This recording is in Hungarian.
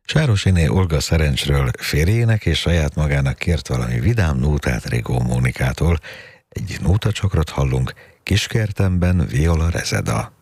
Sárosiné Olga Szerencsről férjének és saját magának kért valami vidám nótát Rigó Mónikától. Egy nótacsokrot hallunk, Kiskertemben Viola Rezeda.